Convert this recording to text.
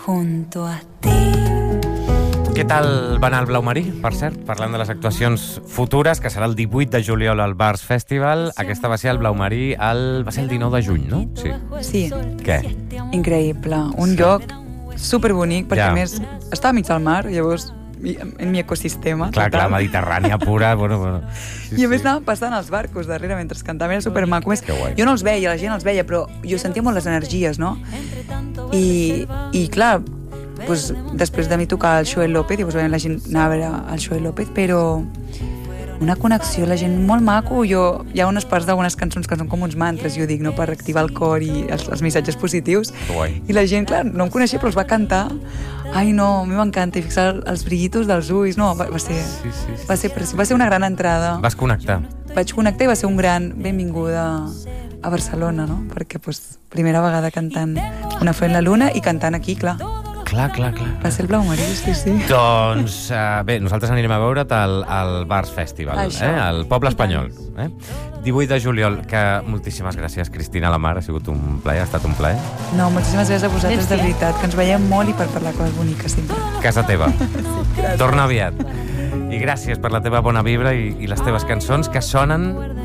junto a ti. Què tal va anar el Blau Marí, per cert? Parlant de les actuacions futures, que serà el 18 de juliol al Bars Festival. Aquesta va ser el Blau Marí, va ser el 19 de juny, no? Sí. Sí. Què? Increïble. Un lloc superbonic, perquè Ja. a més està mig al mar, llavors en mi ecosistema. Clar, total. Mediterrània pura, bueno. Sí, I a més anaven passant els barcos darrere mentre cantaven, era supermaco. A més, Que guai. jo no els veia, la gent els veia, però jo sentia molt les energies, no? I clar, doncs, després de mi tocar el Xoel López, i la gent anava a veure el Xoel López, però una connexió, la gent molt maco. Hi ha unes parts d'algunes cançons que són com uns mantres, jo dic, no? Per activar el cor i els missatges positius. Que guai. I la gent, clar, no em coneixia, però els va cantar. Ai, no, a mi m'encanta. I fixar els brillitos dels ulls. No, va ser, Sí. va ser una gran entrada. Vas connectar. Vaig connectar i va ser un gran benvinguda a Barcelona, no? Perquè, primera vegada cantant Una flor en la luna i cantant aquí, clar. Clar. Va ser el Blau Marí, sí. Doncs, bé, nosaltres anirem a veure't al Bars Festival, Això. al Poble Espanyol. 18 de juliol, que moltíssimes gràcies, Cristina Lamar, ha sigut un plaer, ha estat un plaer. No, moltíssimes gràcies a vosaltres, de veritat, que ens veiem molt i per parlar coses boniques sempre. Casa teva. Torna aviat. I gràcies per la teva bona vibra i les teves cançons que sonen